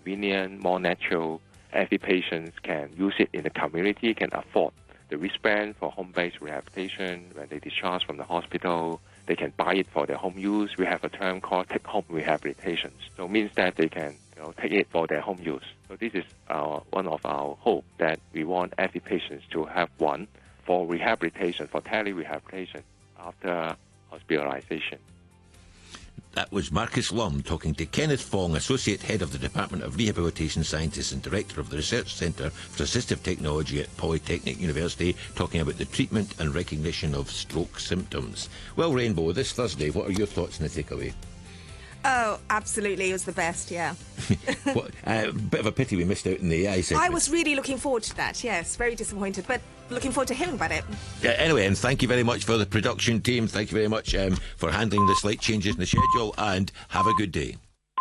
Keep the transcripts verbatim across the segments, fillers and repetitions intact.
convenient, more natural. Every patient can use it in the community, can afford the wristband for home-based rehabilitation. When they discharge from the hospital, they can buy it for their home use. We have a term called take-home rehabilitation. So it means that they can you know, take it for their home use. So this is our, one of our hope, that we want every patient to have one for rehabilitation, for tele-rehabilitation after hospitalization. That was Marcus Lum talking to Kenneth Fong, Associate Head of the Department of Rehabilitation Sciences and Director of the Research Centre for Assistive Technology at Polytechnic University, talking about the treatment and recognition of stroke symptoms. Well, Rainbow, this Thursday, what are your thoughts on the takeaway? Oh, absolutely. It was the best, yeah. What, uh, bit of a pity we missed out in the A I segment. I was really looking forward to that, yes. Very disappointed, but looking forward to hearing about it. Uh, anyway, and thank you very much for the production team. Thank you very much um, for handling the slight changes in the schedule, and have a good day.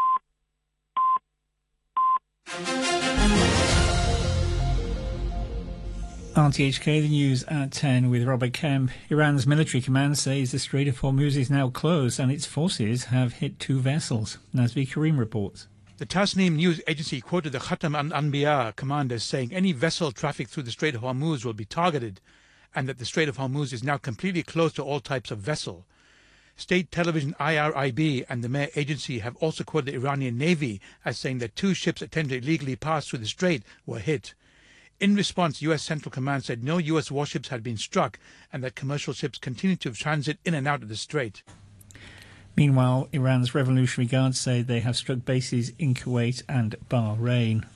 R T H K, the news at ten with Robert Kemp. Iran's military command says the Strait of Hormuz is now closed and its forces have hit two vessels. Nazvi Karim reports. The Tasnim news agency quoted the Khatam al-Anbiya commander saying any vessel traffic through the Strait of Hormuz will be targeted, and that the Strait of Hormuz is now completely closed to all types of vessel. State television I R I B and the Mehr agency have also quoted the Iranian Navy as saying that two ships attempting to illegally pass through the strait were hit. In response, U S Central Command said no U S warships had been struck and that commercial ships continued to transit in and out of the strait. Meanwhile, Iran's Revolutionary Guards say they have struck bases in Kuwait and Bahrain.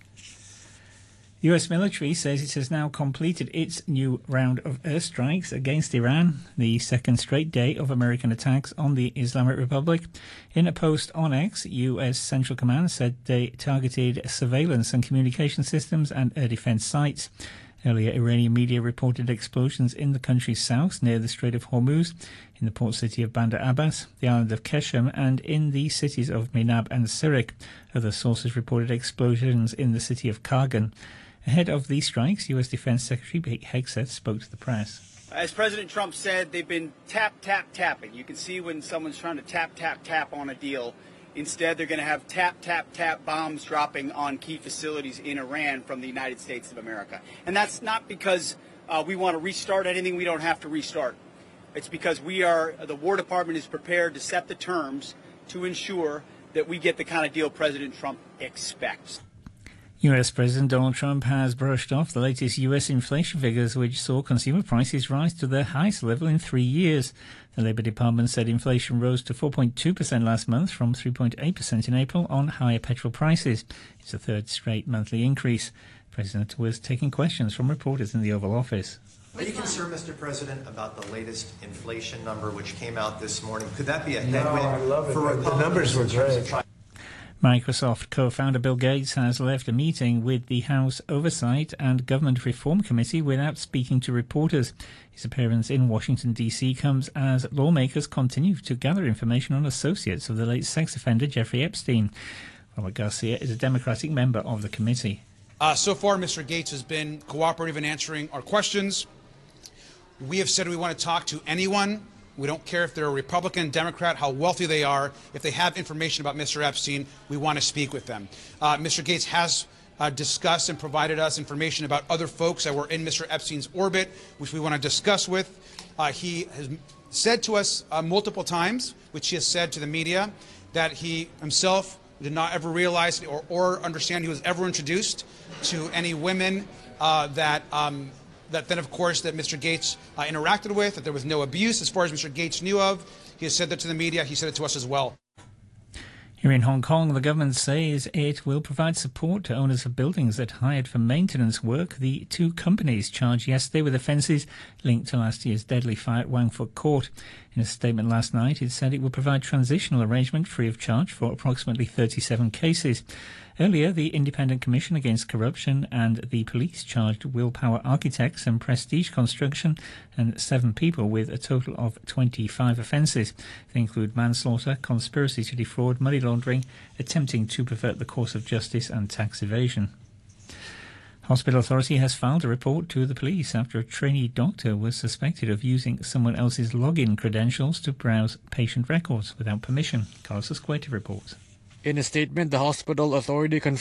The U S military says it has now completed its new round of airstrikes against Iran, the second straight day of American attacks on the Islamic Republic. In a post on X, U S Central Command said they targeted surveillance and communication systems and air defense sites. Earlier, Iranian media reported explosions in the country's south near the Strait of Hormuz, in the port city of Bandar Abbas, the island of Keshem, and in the cities of Minab and Sirik. Other sources reported explosions in the city of Kargan. Ahead of these strikes, U S Defense Secretary Pete Hegseth spoke to the press. As President Trump said, they've been tap, tap, tapping. You can see when someone's trying to tap, tap, tap on a deal. Instead, they're going to have tap, tap, tap bombs dropping on key facilities in Iran from the United States of America. And that's not because uh, we want to restart anything we don't have to restart. It's because we are, the War Department is prepared to set the terms to ensure that we get the kind of deal President Trump expects. U S President Donald Trump has brushed off the latest U S inflation figures, which saw consumer prices rise to their highest level in three years. The Labour Department said inflation rose to four point two percent last month from three point eight percent in April on higher petrol prices. It's the third straight monthly increase. The President was taking questions from reporters in the Oval Office. Are you concerned, Mister President, about the latest inflation number which came out this morning? Could that be a no, headwind I love it. for Republicans? The numbers were great. Microsoft co-founder Bill Gates has left a meeting with the House Oversight and Government Reform Committee without speaking to reporters. His appearance in Washington, D C comes as lawmakers continue to gather information on associates of the late sex offender Jeffrey Epstein. Robert Garcia is a Democratic member of the committee. Uh, so far, Mister Gates has been cooperative in answering our questions. We have said we want to talk to anyone. We don't care if they're a Republican, Democrat, how wealthy they are. If they have information about Mister Epstein, we want to speak with them. Uh, Mister Gates has uh, discussed and provided us information about other folks that were in Mister Epstein's orbit, which we want to discuss with. Uh, he has said to us uh, multiple times, which he has said to the media, that he himself did not ever realize or, or understand he was ever introduced to any women uh, that um, that then, of course, that Mister Gates uh, interacted with, that there was no abuse as far as Mister Gates knew of. He has said that to the media. He said it to us as well. Here in Hong Kong, the government says it will provide support to owners of buildings that hired for maintenance work the two companies charged yesterday with offences linked to last year's deadly fire at Wang Fuk Court. In a statement last night, it said it would provide transitional arrangement free of charge for approximately thirty-seven cases. Earlier, the Independent Commission Against Corruption and the police charged Willpower Architects and Prestige Construction and seven people with a total of twenty-five offences. They include manslaughter, conspiracy to defraud, money laundering, attempting to pervert the course of justice and tax evasion. Hospital Authority has filed a report to the police after a trainee doctor was suspected of using someone else's login credentials to browse patient records without permission. Carlos Escueta reports. In a statement, the Hospital Authority confirmed